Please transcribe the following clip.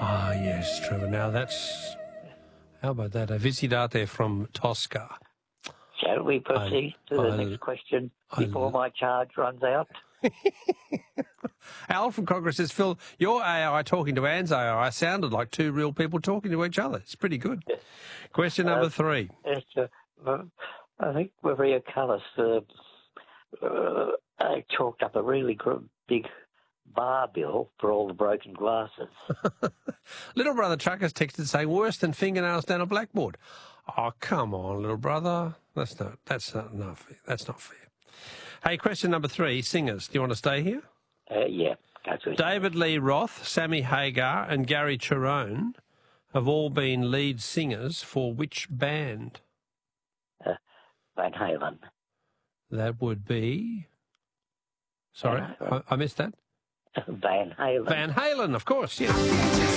Ah, yes, Trevor. Now that's... How about that? A Visitate from Tosca. Shall we proceed to the next question before my charge runs out? Al from Congress says, Phil, your AI talking to Anne's AI sounded like two real people talking to each other. It's pretty good. Question number 3. I think Maria Callas chalked up a really big bar bill for all the broken glasses. Little brother Chuckers texted saying, worse than fingernails down a blackboard. Oh, come on, little brother. That's not enough. That's not fair. Hey, question number 3, singers. Do you want to stay here? Yeah. Go to it. David Lee Roth, Sammy Hagar and Gary Cherone have all been lead singers for which band? Van Halen. That would be... Sorry, I missed that. Van Halen. Van Halen, of course, yes.